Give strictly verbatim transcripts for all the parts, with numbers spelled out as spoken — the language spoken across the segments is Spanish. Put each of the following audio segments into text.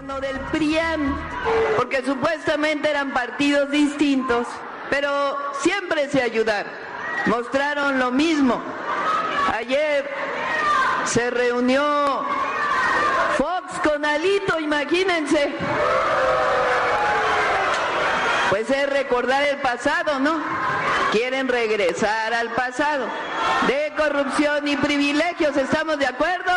gobierno del P R I A N, porque supuestamente eran partidos distintos, pero siempre se ayudaron, mostraron lo mismo. Ayer se reunió Fox con Alito, imagínense. Pues es recordar el pasado, ¿no? Quieren regresar al pasado de corrupción y privilegios, ¿estamos de acuerdo?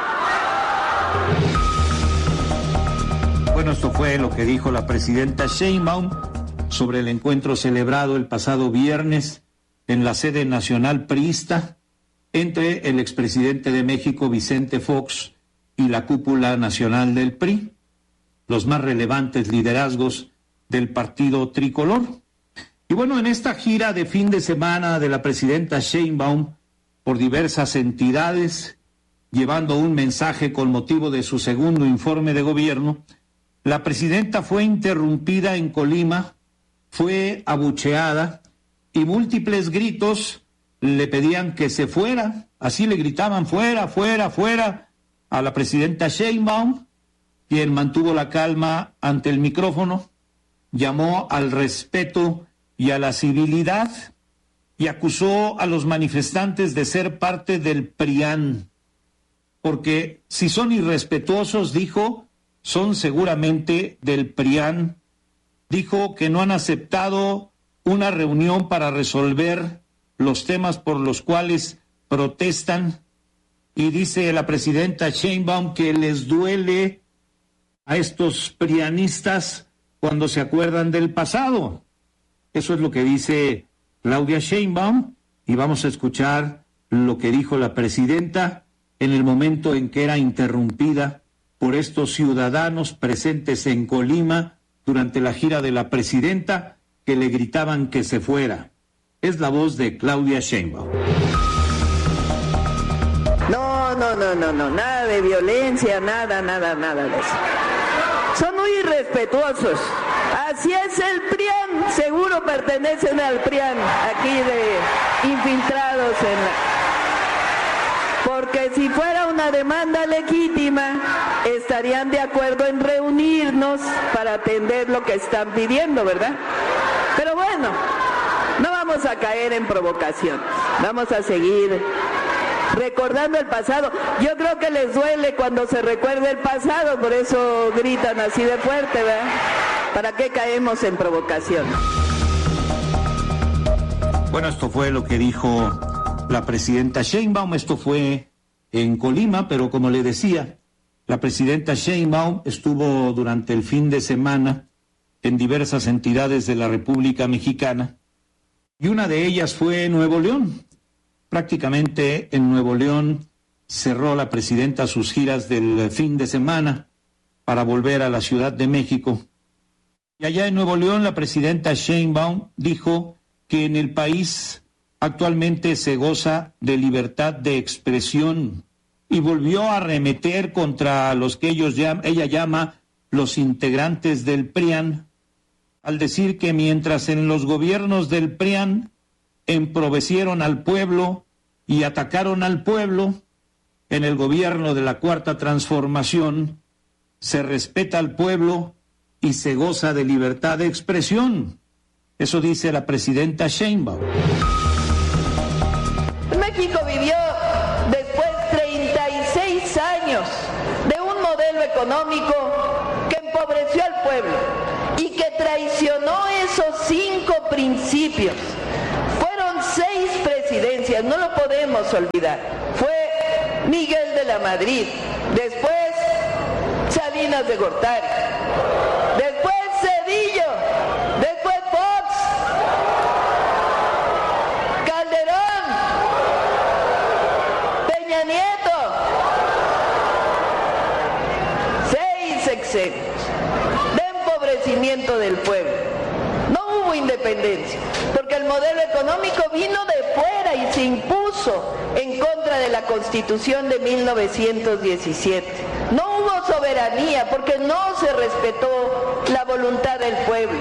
Bueno, esto fue lo que dijo la presidenta Sheinbaum sobre el encuentro celebrado el pasado viernes en la sede nacional priista entre el expresidente de México, Vicente Fox, y la cúpula nacional del P R I, los más relevantes liderazgos del partido tricolor. Y bueno, en esta gira de fin de semana de la presidenta Sheinbaum por diversas entidades, llevando un mensaje con motivo de su segundo informe de gobierno, la presidenta fue interrumpida en Colima, fue abucheada y múltiples gritos le pedían que se fuera. Así le gritaban: fuera, fuera, fuera, a la presidenta Sheinbaum, quien mantuvo la calma ante el micrófono, llamó al respeto y a la civilidad y acusó a los manifestantes de ser parte del P R I A N, porque si son irrespetuosos, dijo, son seguramente del P R I A N. Dijo que no han aceptado una reunión para resolver los temas por los cuales protestan, y dice la presidenta Sheinbaum que les duele a estos prianistas cuando se acuerdan del pasado. Eso es lo que dice Claudia Sheinbaum, y vamos a escuchar lo que dijo la presidenta en el momento en que era interrumpida por estos ciudadanos presentes en Colima durante la gira de la presidenta, que le gritaban que se fuera. Es la voz de Claudia Sheinbaum. No, no, no, no, no, nada de violencia, nada, nada, nada de eso. Son muy irrespetuosos. Así es el P R I A N, seguro pertenecen al P R I A N, aquí de infiltrados en la... Porque si fuera una demanda legítima, estarían de acuerdo en reunirnos para atender lo que están pidiendo, ¿verdad? Pero bueno, no vamos a caer en provocación, vamos a seguir recordando el pasado. Yo creo que les duele cuando se recuerda el pasado, por eso gritan así de fuerte, ¿verdad? ¿Para qué caemos en provocación? Bueno, esto fue lo que dijo la presidenta Sheinbaum. Esto fue en Colima, pero como le decía, la presidenta Sheinbaum estuvo durante el fin de semana en diversas entidades de la República Mexicana, y una de ellas fue Nuevo León. Prácticamente en Nuevo León cerró la presidenta sus giras del fin de semana para volver a la Ciudad de México. Y allá en Nuevo León la presidenta Sheinbaum dijo que en el país actualmente se goza de libertad de expresión, y volvió a arremeter contra los que ellos llama, ella llama los integrantes del P R I A N, al decir que mientras en los gobiernos del P R I A N empobrecieron al pueblo y atacaron al pueblo, en el gobierno de la Cuarta Transformación se respeta al pueblo y se goza de libertad de expresión. Eso dice la presidenta Sheinbaum. México vivió después treinta y seis años de un modelo económico que empobreció al pueblo y que traicionó esos cinco principios. Fueron seis presidencias, no lo podemos olvidar. Fue Miguel de la Madrid, después Salinas de Gortari, después Zedillo, después Fox, Calderón, Peña Nieto. Seis sexenios de empobrecimiento del pueblo. No hubo independencia, porque el modelo económico vino de fuera y se impuso en contra de la Constitución de mil novecientos diecisiete. No hubo soberanía, porque no se respetó la voluntad del pueblo.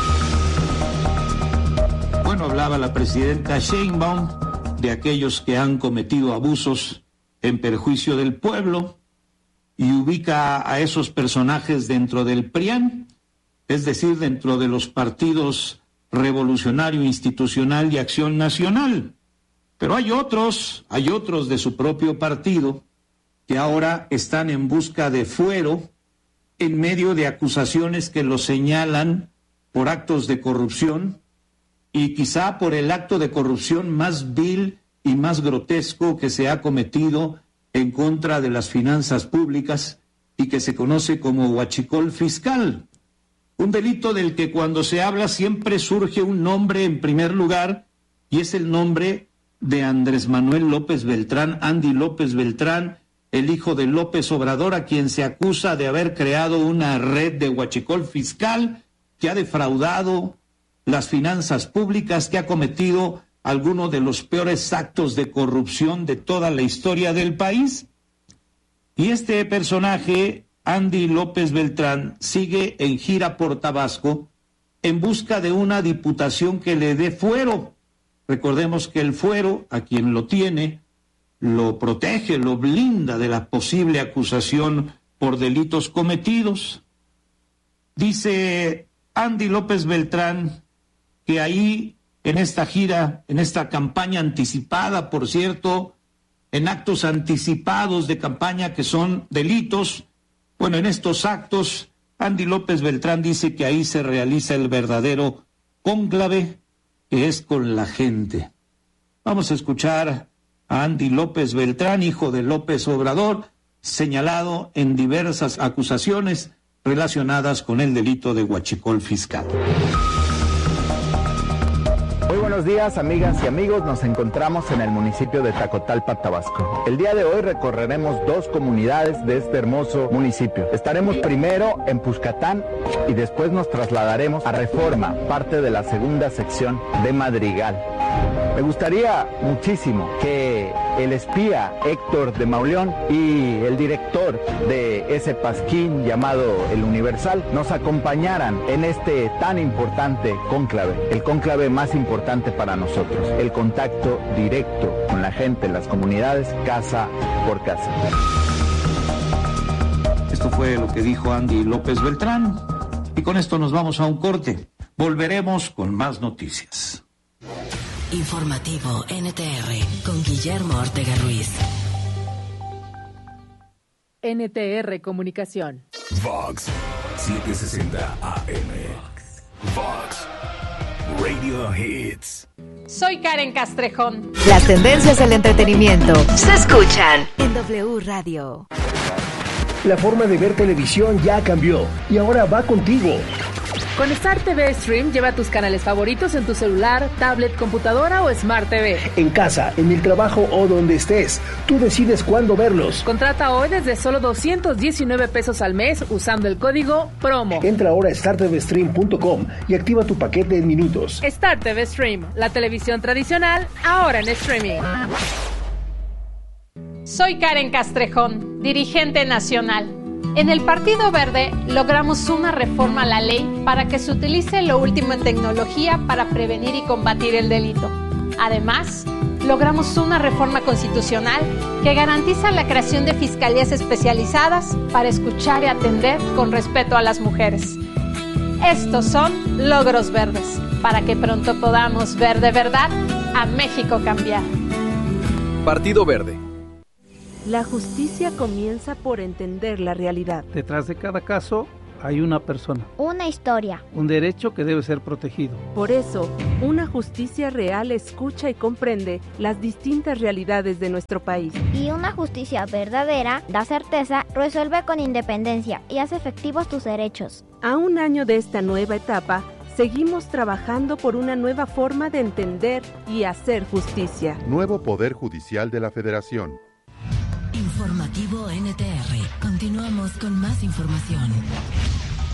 Bueno, hablaba la presidenta Sheinbaum de aquellos que han cometido abusos en perjuicio del pueblo, y ubica a esos personajes dentro del P R I A N, es decir, dentro de los partidos Revolucionario Institucional y Acción Nacional. Pero hay otros, hay otros de su propio partido que ahora están en busca de fuero en medio de acusaciones que los señalan por actos de corrupción y quizá por el acto de corrupción más vil y más grotesco que se ha cometido en contra de las finanzas públicas y que se conoce como huachicol fiscal. Un delito del que cuando se habla siempre surge un nombre en primer lugar y es el nombre de Andrés Manuel López Beltrán, Andy López Beltrán, el hijo de López Obrador, a quien se acusa de haber creado una red de huachicol fiscal que ha defraudado las finanzas públicas, que ha cometido algunos de los peores actos de corrupción de toda la historia del país. Y este personaje, Andy López Beltrán, sigue en gira por Tabasco en busca de una diputación que le dé fuero. Recordemos que el fuero, a quien lo tiene, lo protege, lo blinda de la posible acusación por delitos cometidos. Dice Andy López Beltrán que ahí, en esta gira, en esta campaña anticipada, por cierto, en actos anticipados de campaña que son delitos, bueno, en estos actos, Andy López Beltrán dice que ahí se realiza el verdadero cónclave, que es con la gente. Vamos a escuchar a Andy López Beltrán, hijo de López Obrador, señalado en diversas acusaciones relacionadas con el delito de huachicol fiscal. Muy buenos días, amigas y amigos. Nos encontramos en el municipio de Tacotalpa, Tabasco. El día de hoy recorreremos dos comunidades de este hermoso municipio. Estaremos primero en Puscatán y después nos trasladaremos a Reforma, parte de la segunda sección de Madrigal. Me gustaría muchísimo que el espía Héctor de Mauleón y el director de ese pasquín llamado El Universal nos acompañaran en este tan importante cónclave, el cónclave más importante para nosotros, el contacto directo con la gente en las comunidades, casa por casa. Esto fue lo que dijo Andy López Beltrán y con esto nos vamos a un corte. Volveremos con más noticias. Informativo N T R con Guillermo Ortega Ruiz. N T R Comunicación. Vox setecientos sesenta A M. Vox Radio Hits. Soy Karen Castrejón. Las tendencias del entretenimiento se escuchan en W Radio. La forma de ver televisión ya cambió y ahora va contigo. Con Star T V Stream lleva tus canales favoritos en tu celular, tablet, computadora o Smart T V. En casa, en el trabajo o donde estés, tú decides cuándo verlos. Contrata hoy desde solo doscientos diecinueve pesos al mes usando el código PROMO. Entra ahora a star t v stream punto com y activa tu paquete en minutos. Star T V Stream, la televisión tradicional, ahora en streaming. Soy Karen Castrejón, dirigente nacional. En el Partido Verde logramos una reforma a la ley para que se utilice lo último en tecnología para prevenir y combatir el delito. Además, logramos una reforma constitucional que garantiza la creación de fiscalías especializadas para escuchar y atender con respeto a las mujeres. Estos son logros verdes, para que pronto podamos ver de verdad a México cambiar. Partido Verde. La justicia comienza por entender la realidad. Detrás de cada caso hay una persona. Una historia. Un derecho que debe ser protegido. Por eso, una justicia real escucha y comprende las distintas realidades de nuestro país. Y una justicia verdadera da certeza, resuelve con independencia y hace efectivos tus derechos. A un año de esta nueva etapa, seguimos trabajando por una nueva forma de entender y hacer justicia. Nuevo Poder Judicial de la Federación. Informativo N T R. Continuamos con más información.